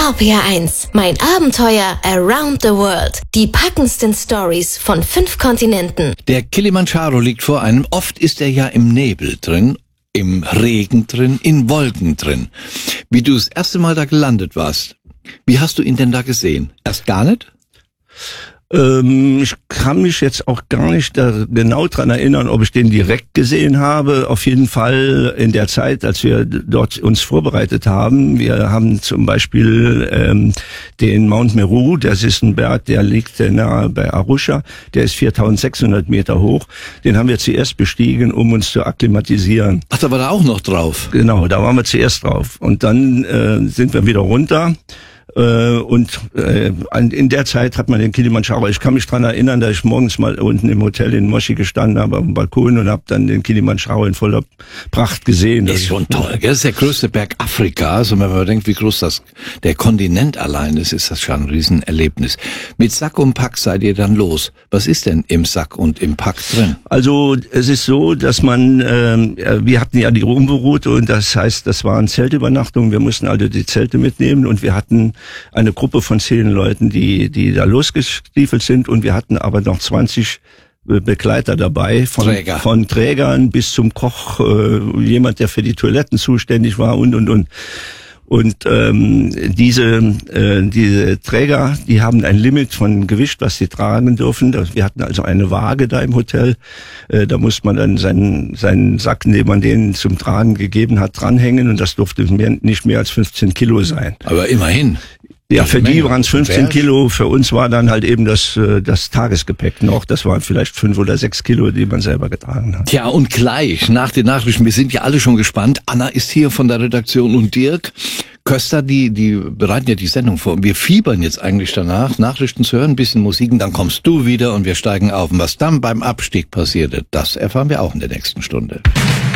RPR1, mein Abenteuer around the world. Die packendsten Stories von 5 Kontinenten. Der Kilimandscharo liegt vor einem. Oft ist er ja im Nebel drin, im Regen drin, in Wolken drin. Wie du das erste Mal da gelandet warst, wie hast du ihn denn da gesehen? Erst gar nicht? Ich kann mich jetzt auch gar nicht da genau dran erinnern, ob ich den direkt gesehen habe. Auf jeden Fall in der Zeit, als wir dort uns vorbereitet haben. Wir haben zum Beispiel den Mount Meru, das ist ein Berg, der liegt nahe bei Arusha. Der ist 4.600 Meter hoch. Den haben wir zuerst bestiegen, um uns zu akklimatisieren. Ach, da war er auch noch drauf? Genau, da waren wir zuerst drauf. Und dann sind wir wieder runter. Und in der Zeit hat man den Kilimandscharo, ich kann mich dran erinnern, dass ich morgens mal unten im Hotel in Moshi gestanden habe, auf dem Balkon und habe dann den Kilimandscharo in voller Pracht gesehen. Das ist schon toll, gell? Das ist der größte Berg Afrikas und wenn man denkt, wie groß der Kontinent allein ist das schon ein Riesenerlebnis. Mit Sack und Pack seid ihr dann los. Was ist denn im Sack und im Pack drin? Also es ist so, dass wir hatten ja die Rumbo-Route und das heißt, das waren Zeltübernachtungen. Wir mussten also die Zelte mitnehmen und wir hatten eine Gruppe von 10 Leuten, die da losgestiefelt sind und wir hatten aber noch 20 Begleiter dabei, von Trägern bis zum Koch, jemand, der für die Toiletten zuständig war und. Und diese Träger, die haben ein Limit von Gewicht, was sie tragen dürfen. Wir hatten also eine Waage da im Hotel. Da musste man dann seinen Sack, den man denen zum Tragen gegeben hat, dranhängen. Und das durfte nicht mehr als 15 Kilo sein. Aber immerhin. Ja, für die waren es 15 Kilo. Für uns war dann halt eben das Tagesgepäck noch. Das waren vielleicht 5 oder 6 Kilo, die man selber getragen hat. Ja, und gleich nach den Nachrichten, wir sind ja alle schon gespannt. Anna ist hier von der Redaktion und Dirk Köster, die bereiten ja die Sendung vor. Und wir fiebern jetzt eigentlich danach, Nachrichten zu hören, ein bisschen Musik, und dann kommst du wieder und wir steigen auf. Und was dann beim Abstieg passierte, das erfahren wir auch in der nächsten Stunde.